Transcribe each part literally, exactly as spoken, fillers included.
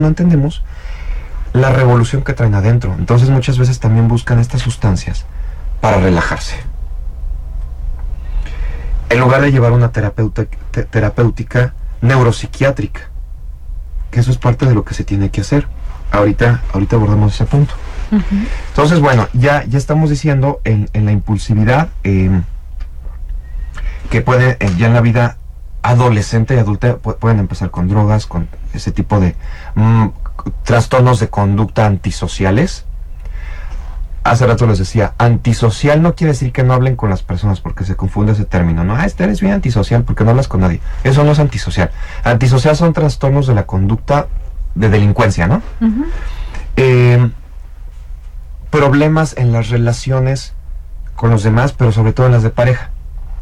no entendemos la revolución que traen adentro. Entonces muchas veces también buscan estas sustancias para relajarse. En lugar de llevar una terapeuta, te, terapéutica neuropsiquiátrica, que eso es parte de lo que se tiene que hacer. Ahorita, ahorita abordamos ese punto. Uh-huh. Entonces, bueno, ya, ya estamos diciendo en, en la impulsividad, eh, que puede, eh, ya en la vida adolescente y adulta, pu- pueden empezar con drogas, con ese tipo de mm, trastornos de conducta antisociales. Hace rato les decía, antisocial no quiere decir que no hablen con las personas, porque se confunde ese término, ¿no? Ah, este eres bien antisocial porque no hablas con nadie. Eso no es antisocial. Antisocial son trastornos de la conducta de delincuencia, ¿no? Uh-huh. Eh, problemas en las relaciones con los demás, pero sobre todo en las de pareja.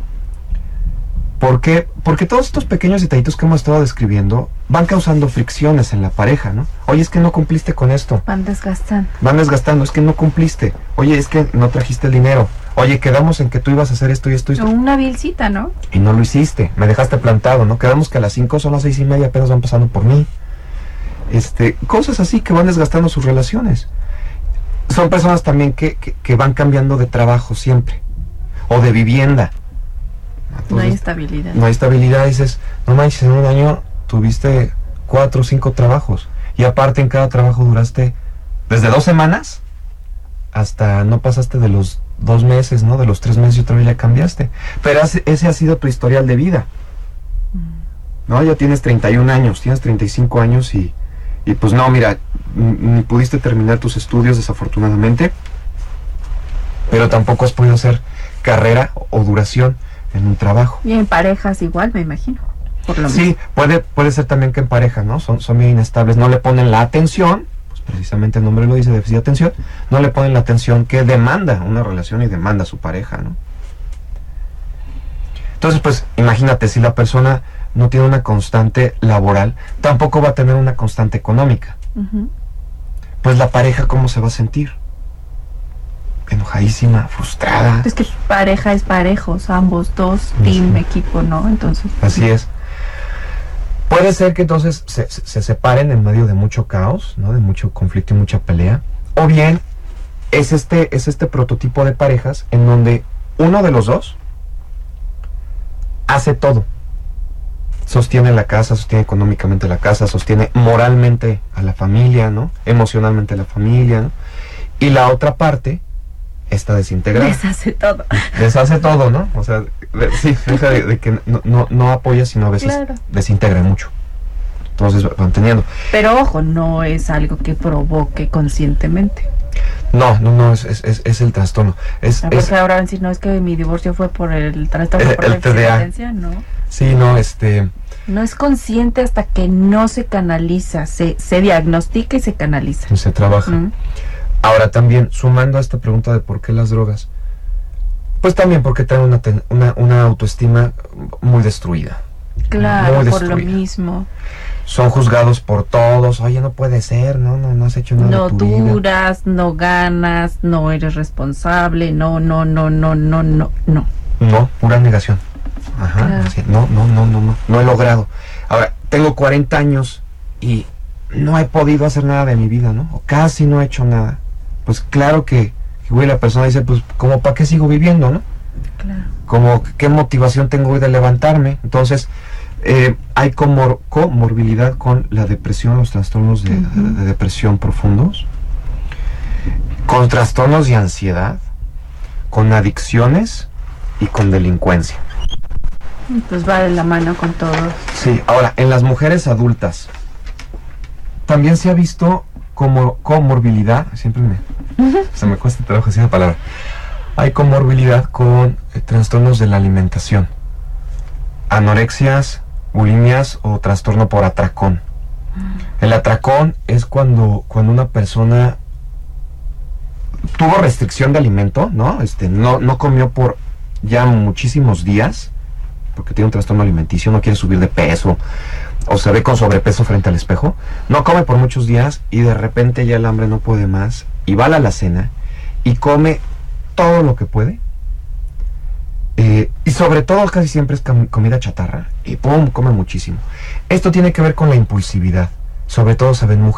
¿Por qué? Porque todos estos pequeños detallitos que hemos estado describiendo van causando fricciones en la pareja, ¿no? Oye, es que no cumpliste con esto. Van desgastando. Van desgastando, es que no cumpliste. Oye, es que no trajiste el dinero. Oye, quedamos en que tú ibas a hacer esto y esto y esto. O una vil cita, ¿no? Y no lo hiciste, me dejaste plantado, ¿no? Quedamos que a las cinco son las seis y media, apenas van pasando por mí. Este, cosas así que van desgastando sus relaciones. Son personas también que, que, que van cambiando de trabajo siempre. O de vivienda. Entonces, no hay estabilidad. No hay estabilidad, dices, no manches, en un año tuviste cuatro o cinco trabajos. Y aparte en cada trabajo duraste desde dos semanas hasta no pasaste de los dos meses, ¿no? De los tres meses y otra vez ya cambiaste. Pero ese ha sido tu historial de vida. ¿No? Ya tienes treinta y un años, tienes treinta y cinco años y, y pues no, mira, ni pudiste terminar tus estudios desafortunadamente, pero tampoco has podido hacer carrera o duración en un trabajo. Y en parejas igual, me imagino. Por lo sí, puede, puede ser también que en pareja, ¿no? Son, son bien inestables, no le ponen la atención, pues precisamente el nombre lo dice, déficit de atención, no le ponen la atención que demanda una relación y demanda su pareja, ¿no? Entonces, pues, imagínate, si la persona no tiene una constante laboral, tampoco va a tener una constante económica. Uh-huh. Pues la pareja, ¿cómo se va a sentir? Enojadísima, frustrada. Es que pareja es parejos, ambos dos, sí. Team, equipo, ¿no? Entonces. Así es. Puede ser que entonces se, se, se separen en medio de mucho caos, ¿no? De mucho conflicto y mucha pelea. O bien es este, es este prototipo de parejas en donde uno de los dos hace todo. Sostiene la casa, sostiene económicamente la casa, sostiene moralmente a la familia, ¿no? Emocionalmente a la familia, ¿no? Y la otra parte está desintegrada. Deshace todo. Deshace todo, ¿no? O sea, de, sí, deja de, de que no, no, no apoya, sino a veces claro. Desintegra mucho. Entonces van teniendo. Pero ojo, no es algo que provoque conscientemente. No, no, no, es, es, es, es el trastorno. Es, porque es, ahora van a decir, no, es que mi divorcio fue por el trastorno, el, por el la T D A. ¿no? Sí, no, este... No es consciente hasta que no se canaliza, se, se diagnostica y se canaliza. Y se trabaja. ¿Mm? Ahora también, sumando a esta pregunta de por qué las drogas, pues también porque traen una, una, una autoestima muy destruida. Claro, muy destruida. Por lo mismo. Son juzgados por todos, oye, no puede ser, no, no, no has hecho nada no de tu vida. No duras, no ganas, no eres responsable, no, no, no, no, no, no, no. No, pura negación. Ajá, claro. Así, no, no, no, no, no, no he logrado. Ahora, tengo cuarenta años y no he podido hacer nada de mi vida, ¿no? O casi no he hecho nada. Pues claro que, que güey, la persona dice, pues, ¿cómo para qué sigo viviendo, no? Claro. Como, ¿qué motivación tengo hoy de levantarme? Entonces, eh, hay comor comorbilidad con la depresión, los trastornos de, uh-huh. de, de depresión profundos, con trastornos de ansiedad, con adicciones y con delincuencia. Pues va de la mano con todo. Sí, ahora, en las mujeres adultas, también se ha visto como comorbilidad, siempre me, uh-huh. se me cuesta trabajo decir la palabra, hay comorbilidad con eh, trastornos de la alimentación, anorexias, bulimias o trastorno por atracón. Uh-huh. El atracón es cuando, cuando una persona tuvo restricción de alimento, ¿no? Este, no, no comió por ya muchísimos días, porque tiene un trastorno alimenticio, no quiere subir de peso, o se ve con sobrepeso frente al espejo, no come por muchos días y de repente ya el hambre no puede más y va a la alacena y come todo lo que puede, eh, y sobre todo casi siempre es comida chatarra y pum, come muchísimo. Esto tiene que ver con la impulsividad. sobre todo se ven mujeres.